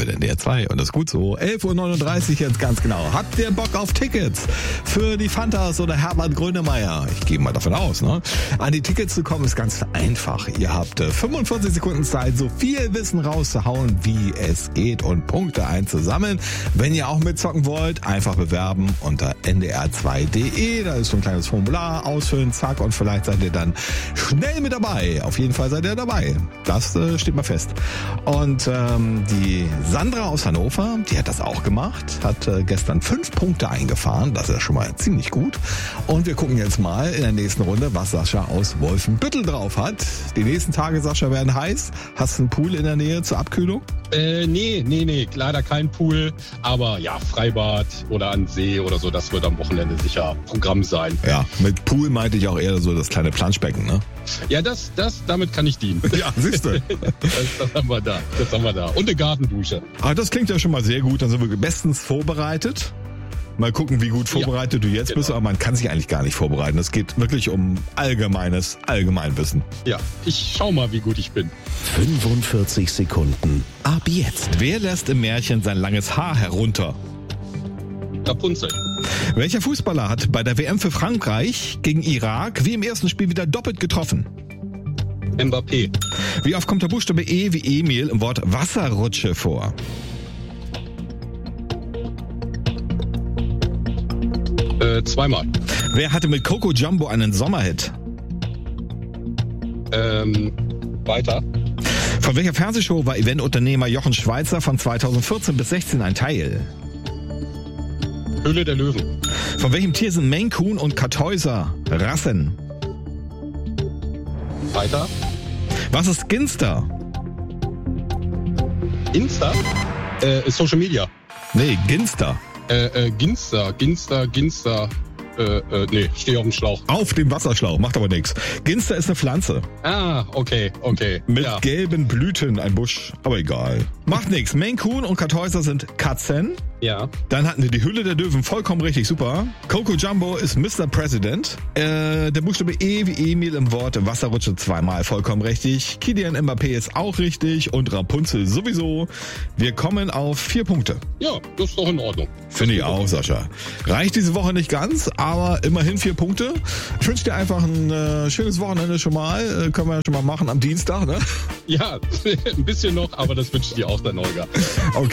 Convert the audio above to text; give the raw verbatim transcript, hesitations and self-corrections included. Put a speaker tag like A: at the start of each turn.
A: wird N D R zwei und das ist gut so. elf Uhr neununddreißig jetzt ganz genau. Habt ihr Bock auf Tickets für die Fantas oder Herbert Grönemeyer? Ich gehe mal davon aus, ne? An die Tickets zu kommen ist ganz einfach. Ihr habt fünfundvierzig Sekunden Zeit, so viel Wissen rauszuhauen, wie es geht und Punkte einzusammeln. Wenn ihr auch mitzocken wollt, einfach bewerben unter n d r zwei punkt d e. Da ist so ein kleines Formular, ausfüllen, zack, und vielleicht seid ihr dann schnell mit dabei. Auf jeden Fall seid ihr dabei. Das äh, steht mal fest. Und ähm, die Sandra aus Hannover, die hat das auch gemacht, hat äh, gestern fünf Punkte eingefahren. Das ist schon mal ziemlich gut. Und wir gucken jetzt mal in der nächsten Runde, was Sascha aus Wolfenbüttel drauf hat. Die nächsten Tage, Sascha, werden heiß. Hast du einen Pool in der Nähe zur Abkühlung?
B: Äh, nee, nee, nee, leider kein Pool. Aber ja, Freibad oder an See oder so, das wird am Wochenende sicher Programm sein.
A: Ja, mit Pool meinte ich auch eher so das kleine Planschbecken, ne?
B: Ja, das, das, damit kann ich dienen.
A: Ja, siehst du.
B: das, das haben wir da, das haben wir da. Und eine Gartendusche.
A: Ah, das klingt ja schon mal sehr gut. Dann sind wir bestens vorbereitet. Mal gucken, wie gut vorbereitet ja, du jetzt genau. bist, aber man kann sich eigentlich gar nicht vorbereiten. Es geht wirklich um allgemeines Allgemeinwissen.
B: Ja, ich schau mal, wie gut ich bin.
C: fünfundvierzig Sekunden. Ab jetzt.
A: Wer lässt im Märchen sein langes Haar herunter?
B: Rapunzel.
A: Welcher Fußballer hat bei der W M für Frankreich gegen Irak wie im ersten Spiel wieder doppelt getroffen?
B: Mbappé.
A: Wie oft kommt der Buchstabe E wie Emil im Wort Wasserrutsche vor?
B: Äh, zweimal.
A: Wer hatte mit Coco Jumbo einen Sommerhit?
B: Ähm, weiter.
A: Von welcher Fernsehshow war Eventunternehmer Jochen Schweizer von zweitausendvierzehn bis sechzehn ein Teil?
B: Höhle der Löwen.
A: Von welchem Tier sind Maine Coon und Kartäuser Rassen?
B: Weiter.
A: Was ist Ginster?
B: Insta? Äh, Social Media.
A: Nee, Ginster.
B: Äh, äh, Ginster, Ginster, Ginster. Äh, äh, nee, stehe auf dem Schlauch.
A: Auf dem Wasserschlauch, macht aber nichts. Ginster ist eine Pflanze.
B: Ah, okay, okay.
A: Mit
B: ja.
A: gelben Blüten, ein Busch, aber egal. Macht nichts. Maine Coon und Kartäuser sind Katzen.
B: Ja.
A: Dann hatten wir die Hülle der Löwen, vollkommen richtig, super. Coco Jumbo ist Mister President. Äh, der Buchstabe E wie Emil im Wort Wasserrutsche zweimal, vollkommen richtig. Kylian Mbappé ist auch richtig und Rapunzel sowieso. Wir kommen auf vier Punkte.
B: Ja, das ist doch in Ordnung.
A: Finde ich auch, Sascha. Reicht diese Woche nicht ganz, aber immerhin vier Punkte. Ich wünsche dir einfach ein äh, schönes Wochenende schon mal. Äh, können wir ja schon mal machen am Dienstag, ne?
B: Ja, ein bisschen noch, aber das wünsche ich dir auch dann, Olga.
A: Okay.